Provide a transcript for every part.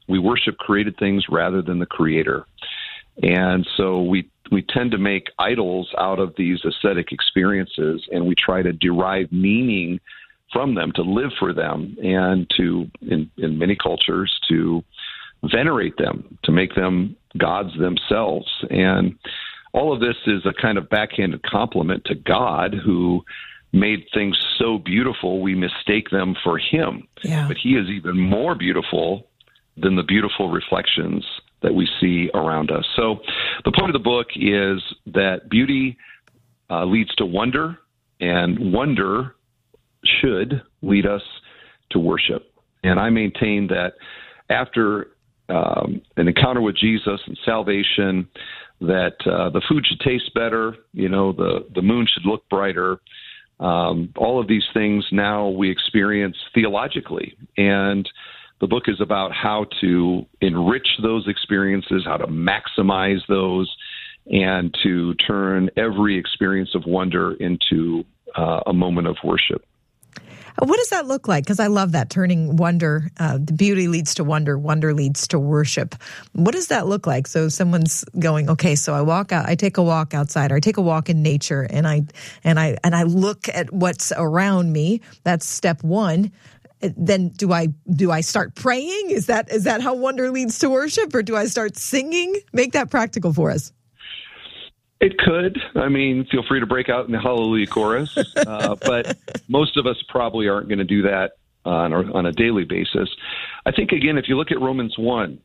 we worship created things rather than the Creator. And so we tend to make idols out of these ascetic experiences, and we try to derive meaning from them, to live for them, and to, in many cultures, to venerate them, to make them gods themselves. And all of this is a kind of backhanded compliment to God, who made things so beautiful we mistake them for Him. Yeah. But He is even more beautiful than the beautiful reflections that we see around us. So the point of the book is that beauty leads to wonder, and wonder should lead us to worship. And I maintain that after an encounter with Jesus and salvation, that the food should taste better, the moon should look brighter. All of these things now we experience theologically. And the book is about how to enrich those experiences, how to maximize those, and to turn every experience of wonder into a moment of worship. What does that look like? Because I love that, turning wonder, the beauty leads to wonder, wonder leads to worship. What does that look like? So someone's going, okay, so I walk out, I take a walk outside, or I take a walk in nature, and I look at what's around me. That's step one. Then do I start praying? Is that how wonder leads to worship, or do I start singing? Make that practical for us. It could. I mean, feel free to break out in the Hallelujah chorus, but most of us probably aren't going to do that on a daily basis. I think, again, if you look at Romans 1,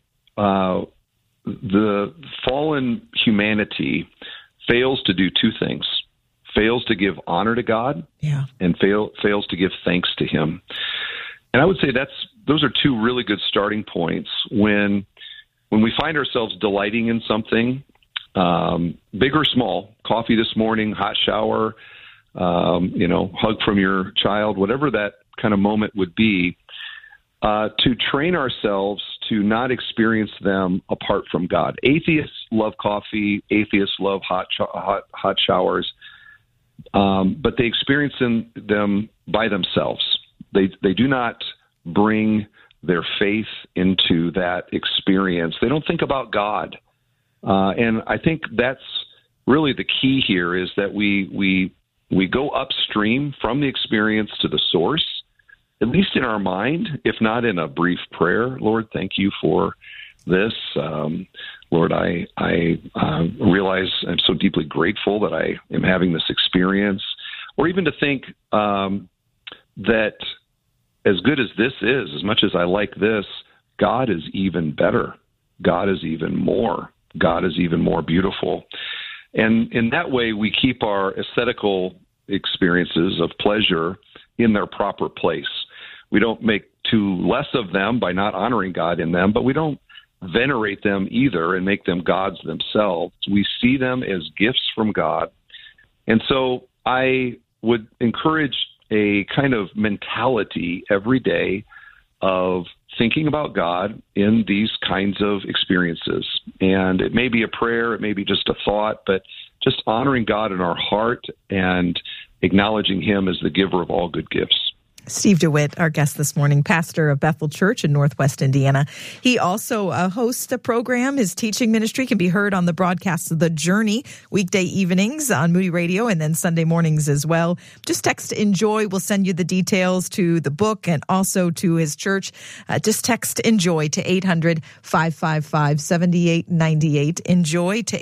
the fallen humanity fails to do two things: fails to give honor to God, and fails to give thanks to Him. And I would say those are two really good starting points when we find ourselves delighting in something. Big or small, coffee this morning, hot shower, hug from your child, whatever that kind of moment would be, to train ourselves to not experience them apart from God. Atheists love coffee. Atheists love hot showers, but they experience them by themselves. They do not bring their faith into that experience. They don't think about God. And I think that's really the key here, is that we go upstream from the experience to the source, at least in our mind, if not in a brief prayer. Lord, thank you for this. Lord, I realize I'm so deeply grateful that I am having this experience. Or even to think that as good as this is, as much as I like this, God is even better. God is even more. God is even more beautiful. And in that way, we keep our ascetical experiences of pleasure in their proper place. We don't make too less of them by not honoring God in them, but we don't venerate them either and make them gods themselves. We see them as gifts from God. And so I would encourage a kind of mentality every day of thinking about God in these kinds of experiences. And it may be a prayer, it may be just a thought, but just honoring God in our heart and acknowledging Him as the giver of all good gifts. Steve DeWitt, our guest this morning, pastor of Bethel Church in Northwest Indiana. He also hosts a program. His teaching ministry can be heard on the broadcast of The Journey, weekday evenings on Moody Radio, and then Sunday mornings as well. Just text ENJOY. We'll send you the details to the book and also to his church. Just text ENJOY to 800-555-7898. ENJOY to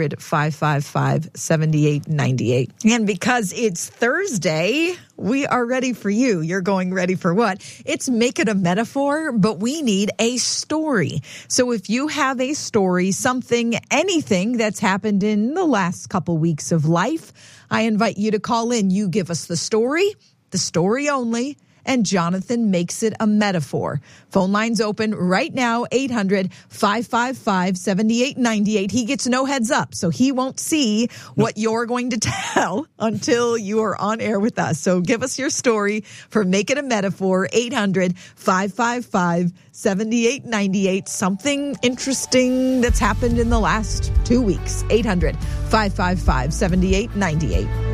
800-555-7898. And because it's Thursday, we are ready for you. You're going, ready for what? It's Make It a Metaphor, but we need a story. So if you have a story, something, anything that's happened in the last couple weeks of life, I invite you to call in. You give us the story only, and Jonathan makes it a metaphor. Phone lines open right now, 800-555-7898. He gets no heads up, so he won't see what you're going to tell until you are on air with us. So give us your story for Make It a Metaphor, 800-555-7898. Something interesting that's happened in the last 2 weeks, 800-555-7898.